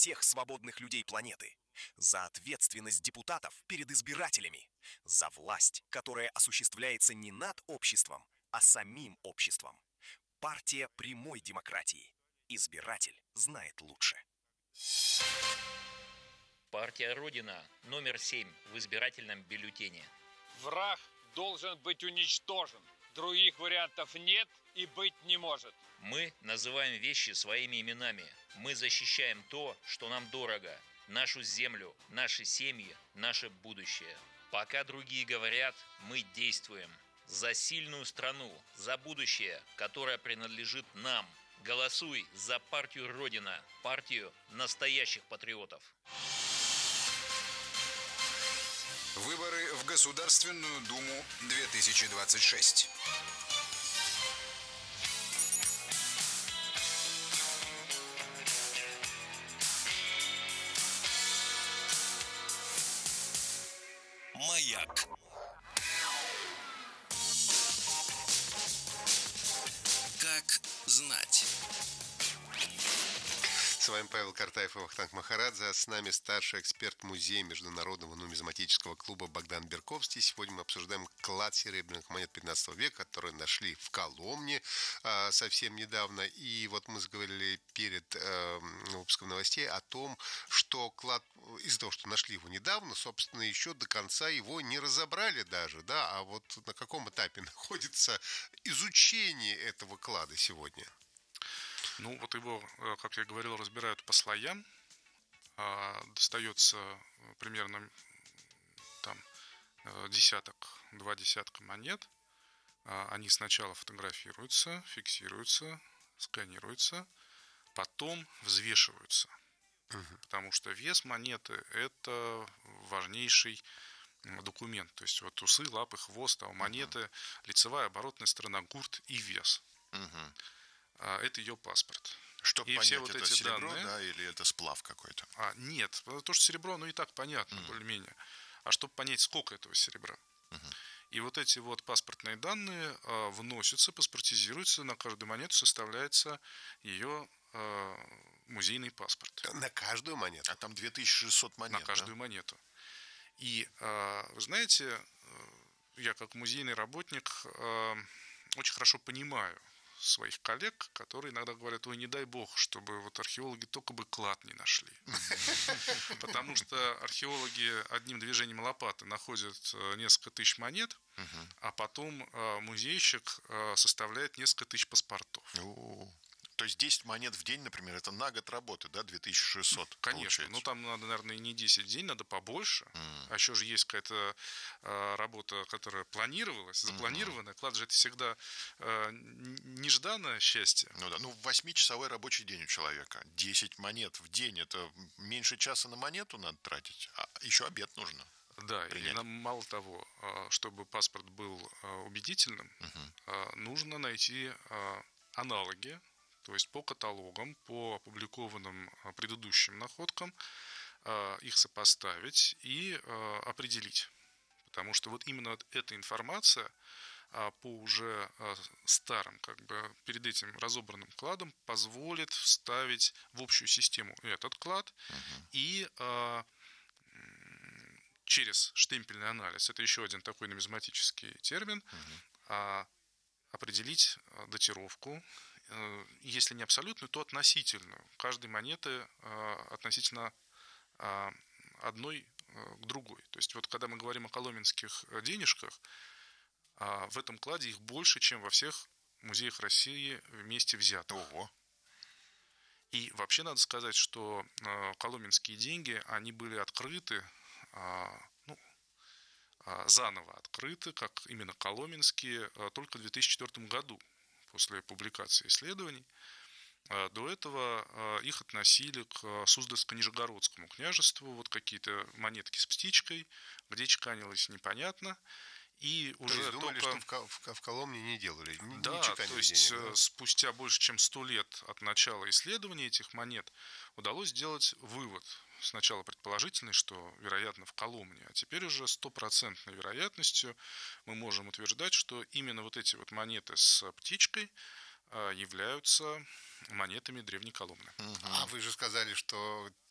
всех свободных людей планеты, за ответственность депутатов перед избирателями, за власть, которая осуществляется не над обществом, а самим обществом. Партия прямой демократии. Избиратель знает лучше. Партия Родина, номер 7 в избирательном бюллетене. Враг должен быть уничтожен. Других вариантов нет и быть не может. Мы называем вещи своими именами. Мы защищаем то, что нам дорого. Нашу землю, наши семьи, наше будущее. Пока другие говорят, мы действуем. За сильную страну, за будущее, которое принадлежит нам. Голосуй за партию Родина, партию настоящих патриотов. Выборы в Государственную Думу 2026. Маяк. Как знать. С вами Павел Картаев и Вахтанг Махарадзе. С нами старший эксперт Музея Международного нумизматического клуба Богдан Берковский. Сегодня мы обсуждаем клад серебряных монет 15 века, которые нашли в Коломне совсем недавно. И вот мы заговорили перед выпуском новостей о том, что клад, из-за того, что нашли его недавно, собственно, еще до конца его не разобрали даже, да? А вот на каком этапе находится изучение этого клада сегодня? Ну, вот его, как я говорил, разбирают по слоям. Достается примерно там два десятка монет. Они сначала фотографируются, фиксируются, сканируются, потом взвешиваются. Потому что вес монеты – это важнейший документ. То есть вот усы, лапы, хвост, а у монеты лицевая, оборотная сторона, гурт и вес. Это ее паспорт. Чтобы и понять, все вот это эти серебро, данные, да, или это сплав какой-то? Нет, то, что серебро, ну и так понятно, более-менее. А чтобы понять, сколько этого серебра. И вот эти вот паспортные данные вносятся, паспортизируются, на каждую монету составляется ее музейный паспорт. На каждую монету? А там 2600 монет, на каждую монету. И, вы знаете, я как музейный работник очень хорошо понимаю своих коллег, которые иногда говорят: ой, не дай бог, чтобы вот археологи только бы клад не нашли. Потому что археологи одним движением лопаты находят несколько тысяч монет, а потом музейщик составляет несколько тысяч паспортов. То есть 10 монет в день, например, это на год работы, да, 2600? Конечно, но там надо, наверное, не 10 в день, надо побольше. А еще же есть какая-то работа, которая планировалась, запланированная. Клад же это всегда нежданное счастье. Ну да, 8-часовой рабочий день у человека. 10 монет в день, это меньше часа на монету надо тратить, а еще обед нужно. Да, и нам мало того, чтобы паспорт был убедительным, нужно найти аналоги. То есть по каталогам, по опубликованным предыдущим находкам, их сопоставить и определить. Потому что вот именно эта информация по уже старым, как бы перед этим разобранным кладам позволит вставить в общую систему этот клад и через штемпельный анализ, это еще один такой нумизматический термин, определить датировку, если не абсолютную, то относительную. Каждой монеты относительно одной к другой. То есть вот когда мы говорим о коломенских денежках, в этом кладе их больше, чем во всех музеях России вместе взятых. Ого. И вообще надо сказать, что коломенские деньги, они были открыты, заново открыты, как именно коломенские, только в 2004 году. После публикации исследований. До этого их относили к Суздальско-Нижегородскому княжеству. Вот какие-то монетки с птичкой, где чеканилось непонятно. И уже есть думали, только... что в Коломне не делали, Да, не чеканили то есть денег, да? Спустя больше чем 100 лет от начала исследования этих монет удалось сделать вывод. Сначала предположительный, что, вероятно, в Коломне, а теперь уже 100% вероятностью мы можем утверждать, что именно вот эти вот монеты с птичкой являются монетами Древней Коломны. А вы же сказали, что